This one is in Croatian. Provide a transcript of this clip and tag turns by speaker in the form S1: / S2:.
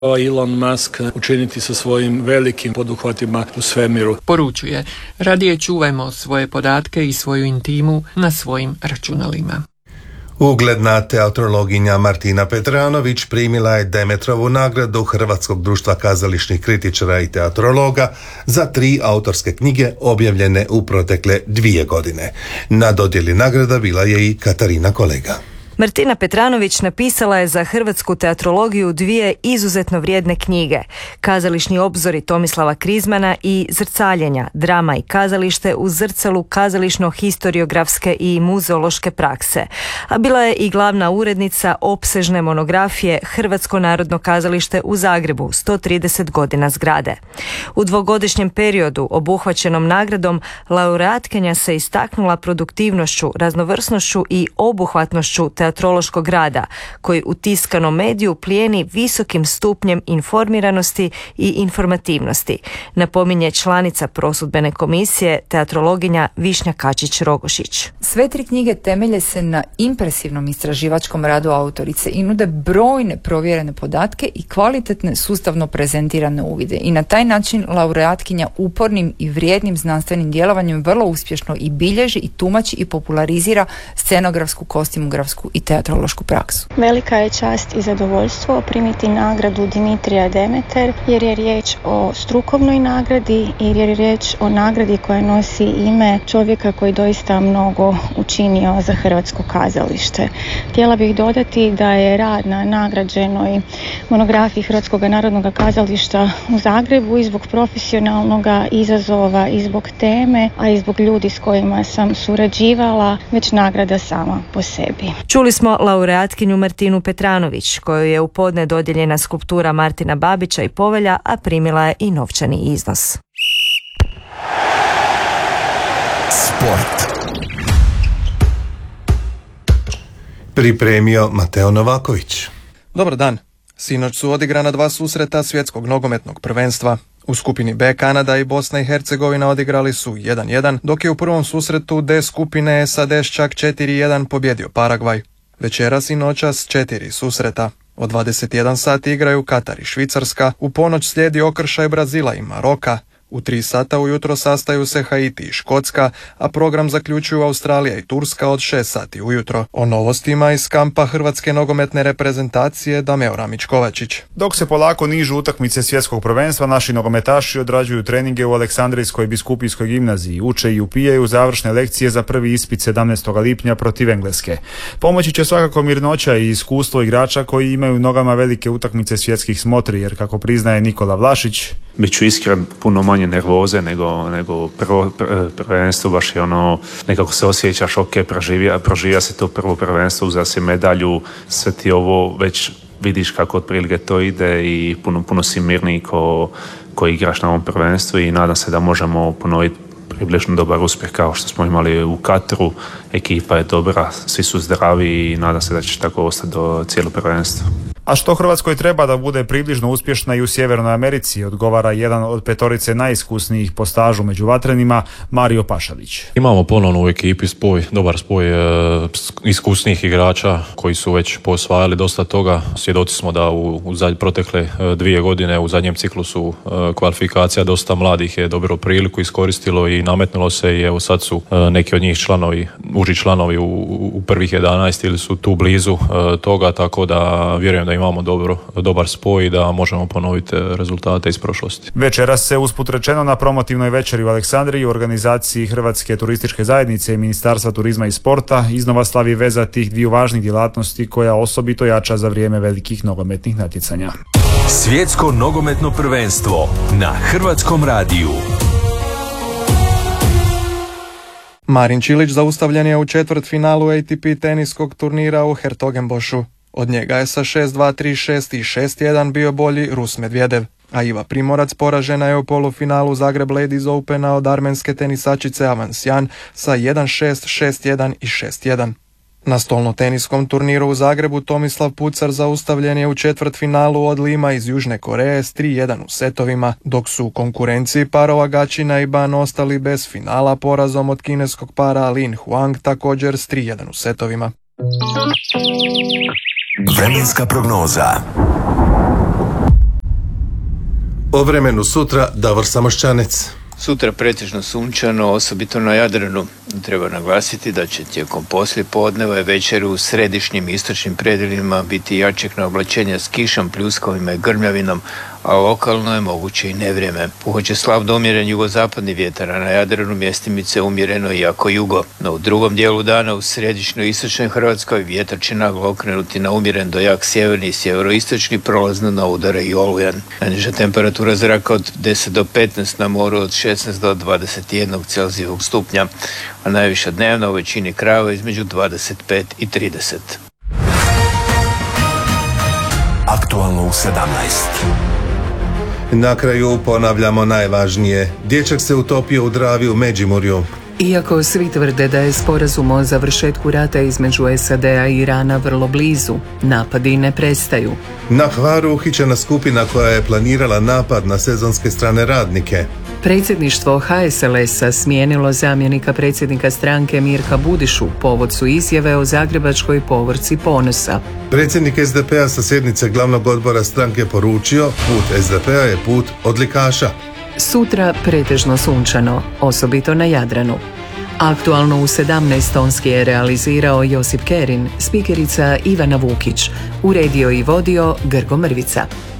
S1: Elon Musk učiniti sa svojim velikim poduhvatima u svemiru.
S2: Poručuje, radije čuvajmo svoje podatke i svoju intimu na svojim računalima.
S3: Ugledna teatrologinja Martina Petranović primila je Demetrovu nagradu Hrvatskog društva kazališnih kritičara i teatrologa za 3 autorske knjige objavljene u protekle 2 godine. Na dodjeli nagrada bila je i Katarina Kolega.
S4: Martina Petranović napisala je za hrvatsku teatrologiju 2 izuzetno vrijedne knjige. Kazališni obzori Tomislava Krizmana i Zrcaljenja, drama i kazalište u zrcalu kazališno-historiografske i muzeološke prakse. A bila je i glavna urednica opsežne monografije Hrvatsko narodno kazalište u Zagrebu, 130 godina zgrade. U 2-godišnjem periodu obuhvaćenom nagradom laureatkinja se istaknula produktivnošću, raznovrsnošću i obuhvatnošću teatrološkog rada, koji u tiskanom mediju plijeni visokim stupnjem informiranosti i informativnosti, napominje članica prosudbene komisije, teatrologinja Višnja Kačić-Rogošić.
S5: Sve 3 knjige temelje se na impresivnom istraživačkom radu autorice i nude brojne provjerene podatke i kvalitetne sustavno prezentirane uvide. I na taj način laureatkinja upornim i vrijednim znanstvenim djelovanjem vrlo uspješno i bilježi i tumači i popularizira scenografsku, kostimografsku i teatrološku praksu.
S6: Velika je čast i zadovoljstvo primiti nagradu Dimitrija Demeter, jer je riječ o strukovnoj nagradi i jer je riječ o nagradi koja nosi ime čovjeka koji doista mnogo učinio za hrvatsko kazalište. Htjela bih dodati da je rad na nagrađenoj monografiji Hrvatskog narodnog kazališta u Zagrebu i zbog profesionalnog izazova i zbog teme, a i zbog ljudi s kojima sam surađivala, već nagrada sama po sebi.
S4: Čuli smo laureatkinju Martinu Petranović, kojoj je u podne dodijeljena skulptura Martina Babića i Povelja, a primila je i novčani iznos.
S3: Sport. Pripremio Mateo Novaković.
S7: Dobar dan. Sinoć su odigrana 2 susreta svjetskog nogometnog prvenstva. U skupini B Kanada i Bosna i Hercegovina odigrali su 1-1, dok je u prvom susretu D skupine SAD s čak 4-1 pobjedio Paragvaj. Večeras i noćas 4 susreta. Od 21 sati igraju Katar i Švicarska, u ponoć slijedi okršaj Brazila i Maroka. U 3 sata ujutro sastaju se Haiti i Škotska, a program zaključuju Australija i Turska od 6 sati ujutro. O novostima iz kampa hrvatske nogometne reprezentacije Dameo Ramić-Kovačić.
S8: Dok se polako nižu utakmice svjetskog prvenstva, naši nogometaši odrađuju treninge u Aleksandrijskoj biskupijskoj gimnaziji, uče i upijaju završne lekcije za prvi ispit 17. lipnja protiv Engleske. Pomoći će svakako mirnoća i iskustvo igrača koji imaju u nogama velike utakmice svjetskih smotri, jer kako priznaje Nikola Vlašić,
S9: Biću iskren, puno manje nervoze nego prvo prvenstvo, baš je ono, nekako se osjećaš ok, proživija se to prvo prvenstvo, uzeo si medalju, sve ti ovo već vidiš kako otprilike to ide i puno si mirniji ko igraš na ovom prvenstvu i nadam se da možemo ponoviti približno dobar uspjeh kao što smo imali u Katru. Ekipa je dobra, svi su zdravi i nadam se da će tako ostati do cijelo prvenstvo.
S8: A što Hrvatskoj treba da bude približno uspješna i u Sjevernoj Americi, odgovara jedan od 5 najiskusnijih po stažu među vatrenima, Mario Pašalić.
S10: Imamo ponovno u ekipi dobar spoj iskusnijih igrača koji su već posvajali dosta toga. Svjedoci smo da u protekle 2 godine u zadnjem ciklusu kvalifikacija dosta mladih je dobro priliku iskoristilo i nametnulo se i evo sad su neki od njih uži članovi u prvih 11 ili su tu blizu toga, tako da vjerujem da imamo dobar spoj i da možemo ponoviti rezultate iz prošlosti.
S8: Večeras se usput rečeno na promotivnoj večeri u Aleksandriji u organizaciji Hrvatske turističke zajednice i Ministarstva turizma i sporta iznova slavi veza tih 2 važnih djelatnosti koja osobito jača za vrijeme velikih nogometnih natjecanja.
S11: Svjetsko nogometno prvenstvo na Hrvatskom radiju.
S7: Marin Čilić zaustavljen je u četvrtfinalu ATP teniskog turnira u Hertogenbošu. Od njega je sa 6-2, 3-6 i 6-1 bio bolji Rus Medvjedev, a Iva Primorac poražena je u polufinalu Zagreb Ladies Opena od armenske tenisačice Avansjan sa 1-6, 6-1 i 6-1. Na stolnoteniskom turniru u Zagrebu Tomislav Pucar zaustavljen je u četvrtfinalu od Lima iz Južne Koreje s 3-1 u setovima, dok su u konkurenciji parova Gačina i Ban ostali bez finala porazom od kineskog para Lin Huang također s 3-1 u setovima.
S11: Vremenska prognoza.
S3: O vremenu sutra Davor Samošćanec.
S12: Sutra pretežno sunčano, osobito na Jadranu. Treba naglasiti da će tijekom poslijepodneva i večeri u središnjim i istočnim predjelima biti jačeg oblačenja s kišom, pljuskovima i grmljavinom, a lokalno je moguće i nevrijeme. Puhat slab do umjeren jugozapadni vjetar, a na Jadranu mjestimice umjereno i jako jugo. No u drugom dijelu dana u središnjoj i istočnoj Hrvatskoj vjetar će naglo okrenuti na umjeren do jak sjeverni i sjeveroistočni, prolazno na udare i olujan. Najniža temperatura zraka od 10 do 15 na moru, od 16 do 21 Celzijevog stupnja, a najviša dnevna u većini krajeva između 25 i 30.
S11: Aktualno u 17.
S3: Na kraju ponavljamo najvažnije. Dječak se utopio u Dravi u Međimurju.
S13: Iako svi tvrde da je sporazum o završetku rata između SAD-a i Irana vrlo blizu, napadi ne prestaju.
S3: Na Hvaru uhićena skupina koja je planirala napad na sezonske strane radnike.
S13: Predsjedništvo HSLS-a smijenilo zamjenika predsjednika stranke Mirka Budišu, povod su izjave o zagrebačkoj povorci ponosa.
S3: Predsjednik SDP-a sa sjednice glavnog odbora stranke poručio: put SDP-a je put odlikaša.
S13: Sutra pretežno sunčano, osobito na Jadranu. Aktualno u 17 tonski je realizirao Josip Kerin, spikerica Ivana Vukić, uredio i vodio Grgo Mrvica.